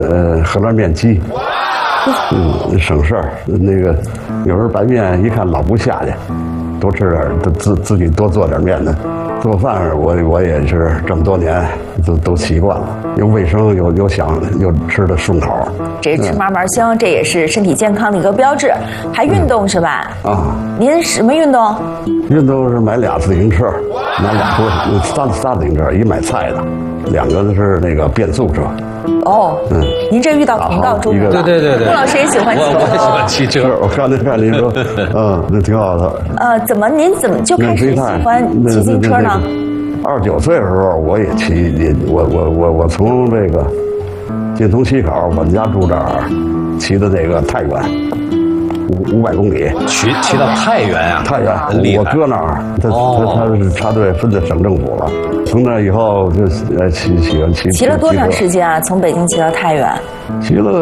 荷兰面鸡，省事儿。那个有时候白面一看老不下去，多吃点，自己多做点面的。做饭我也是这么多年都习惯了，又卫生又想又吃的顺口。 这吃嘛嘛香，这也是身体健康的一个标志。还运动是吧？ 啊， 您什么运动？ 运动是买俩自行车，买俩仨自行车，一买菜的，2个是那个变速车。 哦，您这遇到同道中人了。 对， 穆老师也喜欢骑车。 我也喜欢骑车。 我刚才看您说，那挺好的。 您怎么就开始喜欢骑自行车呢 ？29岁的时候我也骑，我从这个进潼西口，我们家住这儿，骑的那个太原，500公里， 骑到太原啊！ 太原，我哥那儿，他是插队分在省政府了。从那以后就喜欢骑。 骑了多长时间啊？从北京骑到太原？ 骑了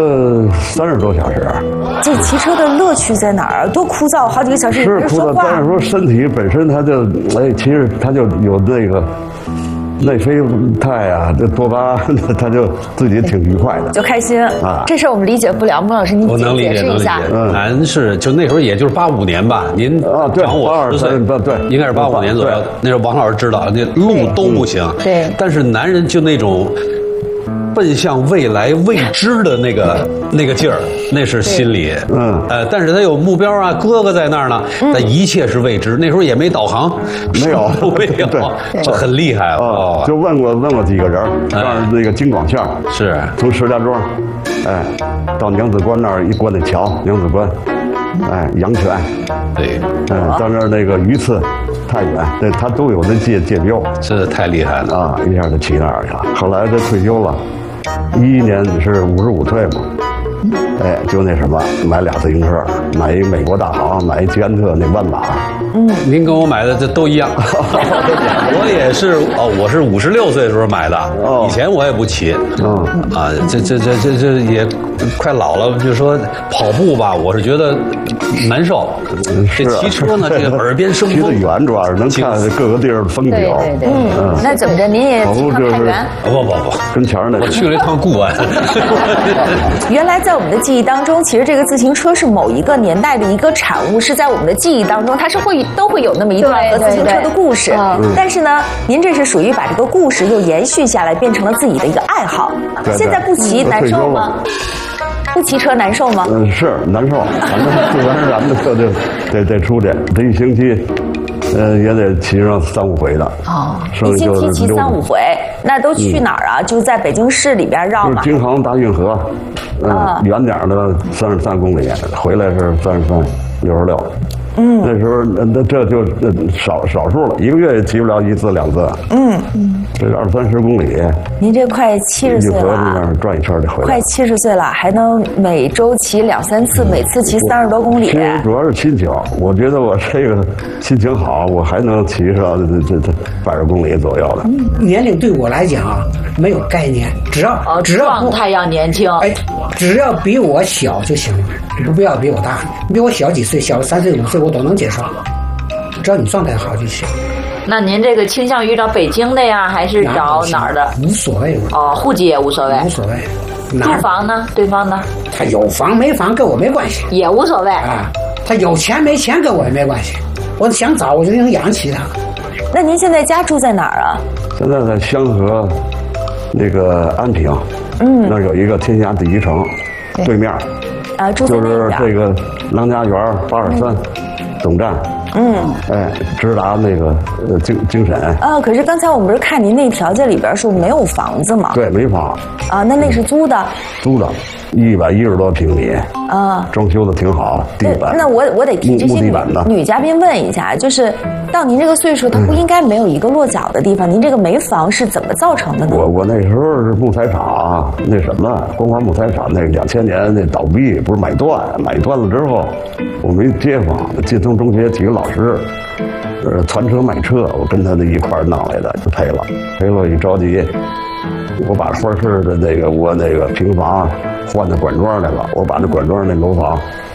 30多小时。 这骑车的乐趣在哪儿？多枯燥，好几个小时也不说话。 但是说身体本身它就其实它就有那个内啡肽啊，这多巴胺，他就自己挺愉快的， 就开心啊。 这事我们理解不了，穆老师您解释一下。 咱是就那时候也就是85年吧，您长我10岁， 对， 应该是85年左右。那时候王老师知道，那路都不行。 对。 但是男人就那种奔向未来未知的那个劲儿，那是心里。但是他有目标啊，哥哥在那儿呢，但一切是未知。那时候也没导航， 没有， 这很厉害哦。 就问过几个人，让那个京广线是从石家庄，到娘子关那儿一过那桥，娘子关，阳泉， 对， 到那儿那个榆次。太远，对他都有那界标， 这太厉害了啊！一下就骑那儿去了。后来他退休了，11年是55退嘛，就那什么，买俩自行车，买一美国大行，买一捷安特那弯把。 您跟我买的这都一样。我也是我是56岁的时候买的，以前我也不骑。这也快老了，就说跑步吧，我是觉得难受。这骑车呢，这个耳边生风。 骑得远主要是能看各个地儿的风景。 对。那怎么着？您也骑趟太原？ 不， 跟前儿那。 我去了一趟固安。 原来在我们的记忆当中，其实这个自行车是某一个年代的一个产物，是在我们的记忆当中，它是都会有那么一段和自行车的故事。但是呢，您这是属于把这个故事又延续下来，变成了自己的一个爱好。现在不骑难受吗？不骑车难受吗？ 是难受，反正自然而然的得出去，这一星期，也得骑上3、5回的。 一星期骑3、5回，那都去哪儿啊？就在北京市里边绕嘛。 京杭大运河，远点的33公里，回来是33、66。那时候这就少数了，一个月也骑不了1次2次。这20、30公里。您这快70岁了， 转一圈就回来。 快70岁了，还能每周骑2、3次，每次骑30多公里。 其实主要是心情，我觉得我这个心情好，我还能骑上这80公里左右的。 年龄对我来讲啊，没有概念，只要状态要年轻， 只要比我小就行了，不要比我大，你比我小几岁，小3岁5岁我都能接受，只要你状态好就行。 那您这个倾向于找北京的呀，还是找哪儿的？ 无所谓。 户籍也无所谓。 无所谓。 住房呢？对方呢？ 他有房没房跟我没关系。 也无所谓啊。他有钱没钱跟我也没关系。我想找我就能养起他。 那您现在家住在哪儿啊？ 现在在香河，那个安平。那儿有一个天下第一城，对面。 住在就是这个郎家园823总站。直达那个京沈。 可是刚才我们不是看您那条件里边说没有房子吗？ 对，没房。 那是租的。 租的，110多平米。装修的挺好，地板。 那我得替这些女嘉宾问一下，就是到您这个岁数，他不应该没有一个落脚的地方？您这个没房是怎么造成的呢？ 我那时候是木材厂，那什么光华木材厂，那2000年那倒闭，不是买断了之后，我们街坊晋潼中学体育老师，传车卖车，我跟他那一块弄来的，就赔了，一着急，我把花市的我那个平房换到管庄来了，我把那管庄那楼房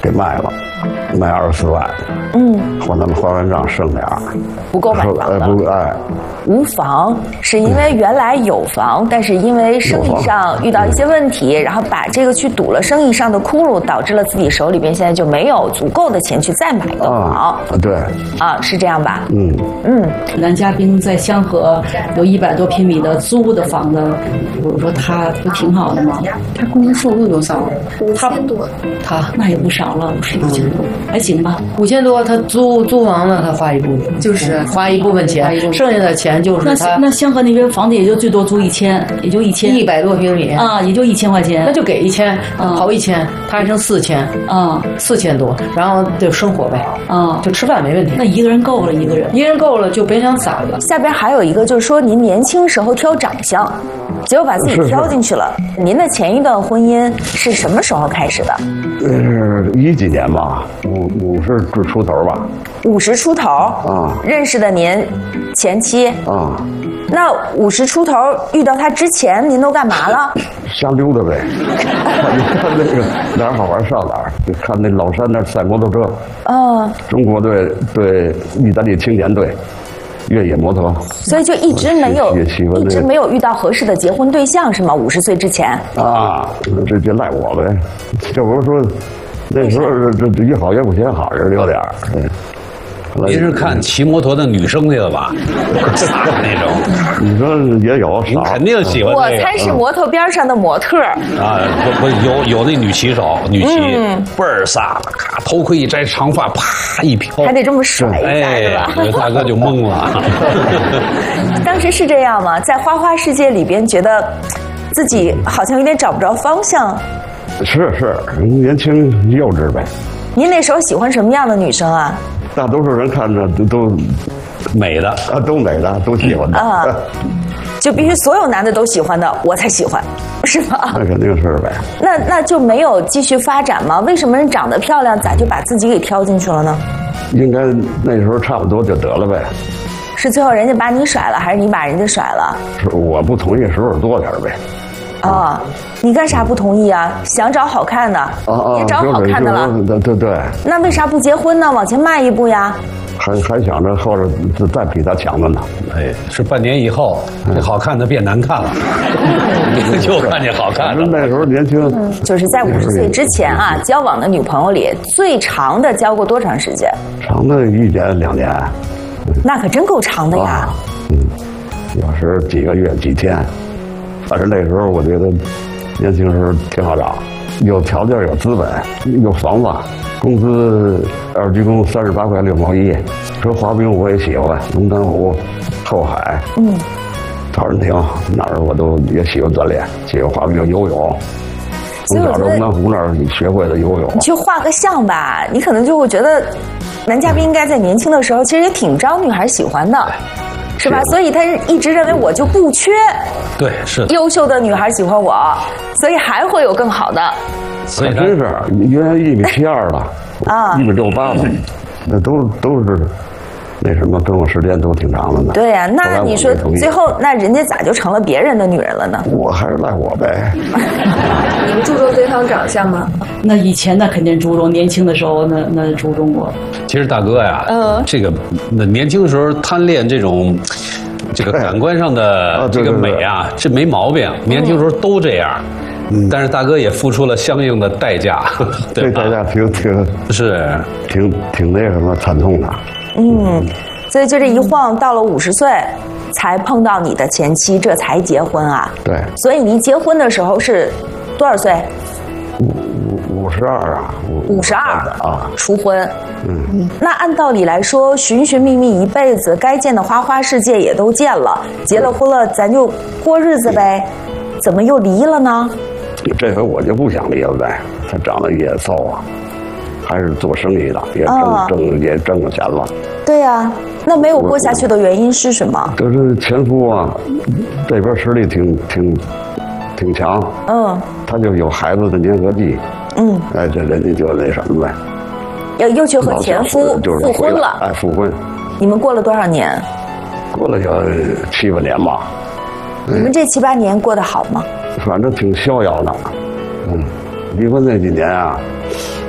给卖了，卖24万。还他们还完账剩点儿， 不够买房的。 不无房是因为原来有房，但是因为生意上遇到一些问题，然后把这个去堵了生意上的窟窿，导致了自己手里边现在就没有足够的钱去再买个房。 对。 是这样吧？ 男嘉宾在香河有100多平米的租的房子，我说他不挺好的吗？ 他工资收入多少？5000多。 他那也不少了，5000多，还行吧 ？5000多，他租房子他花一部分，就是花一部分钱，剩下的钱就是他。 那香河那边房子也就最多租1000，也就1100 多平米啊，也就1000块钱， 那就给1000，刨1000，他还剩4000，4000多，然后就生活呗，就吃饭没问题。 那一个人够了，一个人够了就别想咋了。 下边还有一个就是说，您年轻时候挑长相，结果把自己挑进去了。您的前一段婚姻是什么时候开始的 ？10几年吧，50出头吧。 50出头认识的您前妻那50出头遇到他之前，您都干嘛了？ 瞎溜达呗，看那个哪儿好玩上哪儿，看那老山那儿赛摩托车。中国队对意大利青年队越野摩托。 所以就一直没有遇到合适的结婚对象是吗？50岁之前这就赖我呗。这不是说那时候这越好越不嫌好似的有点儿。 您是看骑摩托的女生去了吧？傻那种， 你说也有， 你肯定喜欢。 我猜是摩托边上的模特不有那女骑手，女骑倍儿飒，咔头盔一摘，长发啪一飘， 还得这么甩一下是吧？ 大哥就懵了。 当时是这样吗？在花花世界里边，觉得自己好像有点找不着方向。 是，年轻幼稚呗。 您那时候喜欢什么样的女生啊？ 大多数人看着都美的都美的，都喜欢的就必须所有男的都喜欢的，我才喜欢，是吧？ 那肯定是呗。 那就没有继续发展吗？为什么人长得漂亮，咋就把自己给挑进去了呢？ 应该那时候差不多就得了呗。 是最后人家把你甩了，还是你把人家甩了？ 是我不同意时候多点呗。 你干啥不同意啊？想找好看的，也找好看的了。 对。 那为啥不结婚呢？往前迈一步呀。 还想着后边再比他强的呢。 是半年以后，这好看的变难看了，就看见好看的。 那时候年轻， 就是在50岁之前交往的女朋友里，最长的交过多长时间？ 长的1年2年。 那可真够长的呀。 有时几个月几天。反正那时候我觉得年轻时候挺好找，有条件有资本有房子，工资2居工38块6毛1。说滑冰我也喜欢，龙潭湖、后海，陶然亭哪儿我都也喜欢锻炼，喜欢滑冰游泳。从小龙潭湖那儿学会的游泳。 你去画个像吧，你可能就会觉得男嘉宾应该在年轻的时候其实也挺招女孩喜欢的。是吧？所以他一直认为我就不缺， 对，是优秀的女孩喜欢我，所以还会有更好的。 所以真是原来1.72米了，1.68了，那都是那什么，跟我时间都挺长的呢。 对呀，那你说最后那人家咋就成了别人的女人了呢？ 我还是赖我呗。 你们注重对方长相吗？ 那以前那肯定注重，年轻的时候那注重过。 其实大哥呀，这个年轻的时候贪恋这个感官上的这个美啊，这没毛病，年轻时候都这样。但是大哥也付出了相应的代价， 这代价挺那什么惨痛的。 所以就这一晃到了50岁，才碰到你的前妻，这才结婚啊？ 对。 所以您结婚的时候是多少岁 ？52啊。 52啊，初婚。那按道理来说，寻寻觅觅一辈子，该见的花花世界也都见了，结了婚了，咱就过日子呗。怎么又离了呢？ 这回我就不想离了呗，他长得也骚啊，还是做生意的，也挣了钱了。 对呀，那没有过下去的原因是什么？ 就是前夫啊，这边实力挺强，他就有孩子的粘合剂，这人家就那什么呗， 又去和前夫复婚了， 复婚。 你们过了多少年？ 过了有7、8年吧。 你们这7、8年过得好吗？ 反正挺逍遥的。离婚那几年啊，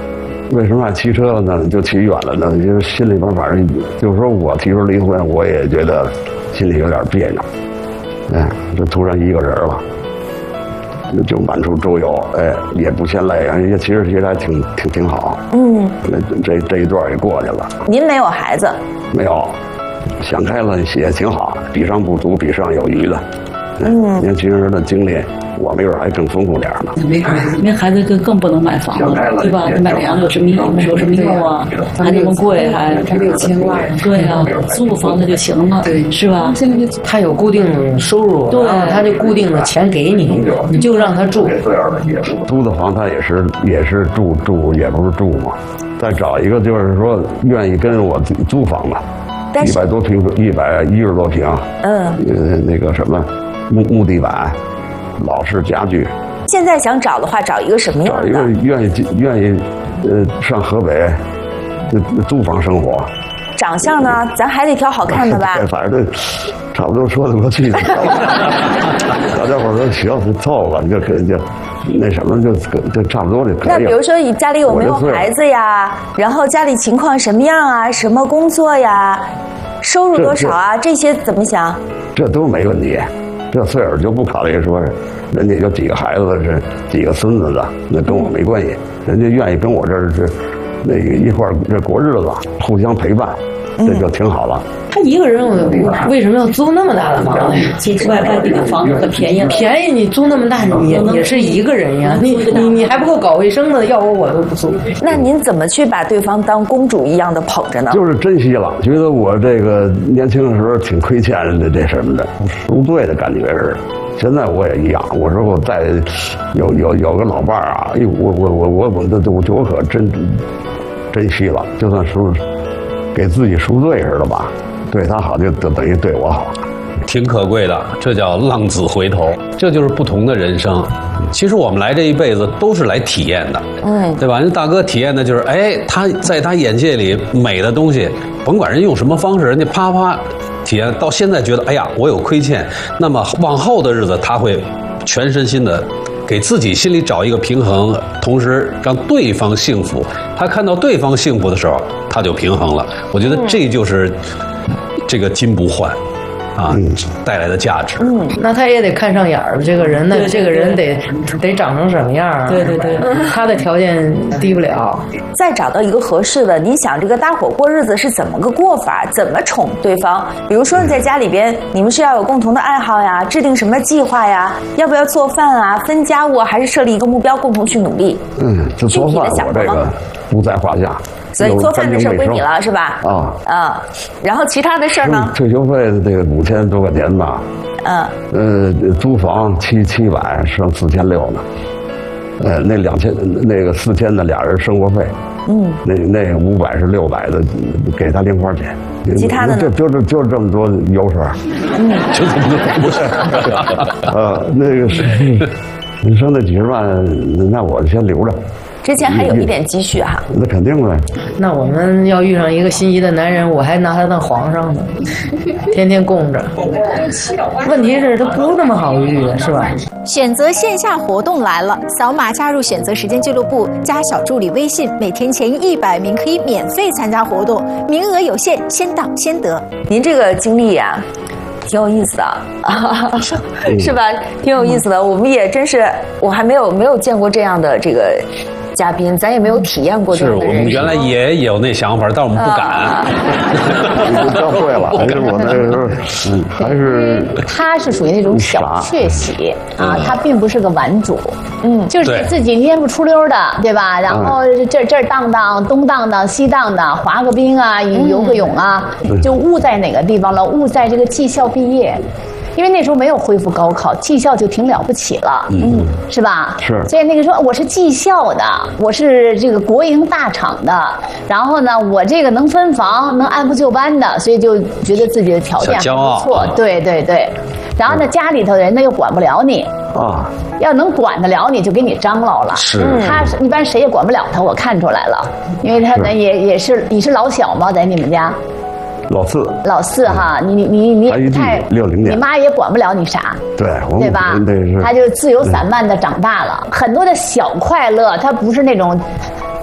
为什么爱骑车呢？就骑远了呢？就是心里边反正就是说我提出离婚，我也觉得心里有点别扭。哎，这突然一个人了，就满处周游，哎，也不嫌累，也其实还挺好。这一段也过去了。 您没有孩子？没有，想开了也挺好，比上不足，比上有余的。年轻人的经历，我没准还更丰富点呢。 没孩子更不能买房了，对吧？买房有什么用啊？还那么贵，还 6000万。 对啊，租个房子就行了，对，是吧？ 他有固定收入， 对， 他就固定的钱给你，你就让他住。 租的房他也是住，也不是住嘛。再找一个就是说愿意跟我租房的，100多平，110多平，那个什么。木地板，老式家具。 现在想找的话，找一个什么样的？ 找一个愿意上河北租房生活。 长相呢，咱还得挑好看的吧？ 反正差不多说得过去。大家伙说行，就凑合，就那什么，就差不多就可以了。 那比如说你家里有没有孩子呀？然后家里情况什么样啊？什么工作呀？收入多少啊？这些怎么想？ 这都没问题。这岁数就不考虑说人家有几个孩子是几个孙子的，那跟我没关系。人家愿意跟我这那个一块儿这过日子，互相陪伴，这就挺好了。 他一个人为什么要租那么大的房子呀？ 外地的房子很便宜， 便宜你租那么大，你也是一个人呀，你还不够搞卫生的，要我都不租。 那您怎么去把对方当公主一样的捧着呢？ 就是珍惜了，觉得我这个年轻的时候挺亏欠的这什么的，赎罪的感觉似的。现在我也一样，我说我再有个老伴儿啊，哎呦，我可珍惜了，就算是给自己赎罪似的吧。对他好就等于对我好， 挺可贵的，这叫浪子回头，这就是不同的人生。其实我们来这一辈子都是来体验的，对吧？人大哥体验的就是，哎，他在他眼界里美的东西，甭管人用什么方式，人家啪啪体验到现在觉得，哎呀，我有亏欠，那么往后的日子他会全身心的给自己心里找一个平衡，同时让对方幸福。他看到对方幸福的时候，他就平衡了。我觉得这就是这个金不换啊带来的价值。 那他也得看上眼儿，这个人呢，这个人得长成什么样啊？ 对， 他的条件低不了。 再找到一个合适的，你想这个搭伙过日子是怎么个过法？怎么宠对方？比如说你在家里边，你们是要有共同的爱好呀，制定什么计划呀？要不要做饭啊？分家务，还是设立一个目标，共同去努力？ 这做饭我这个不在话下。 所以做饭的事归你了，是吧？然后其他的事呢？ 退休费这个5000多块钱吧。租房700，剩4600呢。那2000那个4000的俩人生活费。那500是600的，给他零花钱。 其他的呢？ 就是这么多油水。 就这么多油水。 那个是，你说那几10万，那我先留着。 之前还有一点积蓄哈， 那肯定呗。 那我们要遇上一个心仪的男人，我还拿他当皇上呢，天天供着。问题是他不那么好遇，是吧？ 选择线下活动来了，扫码加入选择时间俱乐部，加小助理微信，每天前100名可以免费参加活动，名额有限，先到先得。 您这个经历呀，挺有意思的，是吧？挺有意思的。我们也真是，我还没有见过这样的这个嘉宾，咱也没有体验过这样的人生。 是我们原来也有那想法，但我们不敢。 你教会了，还是我那时候，还是他是属于那种小确喜啊，他并不是个玩主，就是自己蔫不出溜的，对吧？然后这儿荡荡，东荡荡，西荡荡，滑个冰啊，游个泳啊，就误在哪个地方了？误在这个技校毕业。因为那时候没有恢复高考，技校就挺了不起了，是吧？ 是。 所以那个时候我是技校的，我是这个国营大厂的，然后呢，我这个能分房，能按部就班的，所以就觉得自己的条件还不错。对。然后呢，家里头人呢又管不了你啊，要能管得了你就给你张罗了。 是。 他一般谁也管不了他，我看出来了，因为他呢也是，你是老小吗？在你们家？老四哈，你太 60年， 你妈也管不了你啥，对吧？他就自由散漫的长大了，很多的小快乐，他不是那种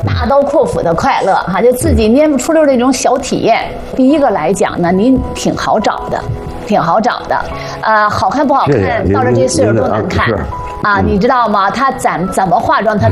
大刀阔斧的快乐哈，就自己捏不出溜的一种小体验。第一个来讲呢，您挺好找的，好看不好看，到了这岁数多难看。啊，你知道吗？他怎么化妆，他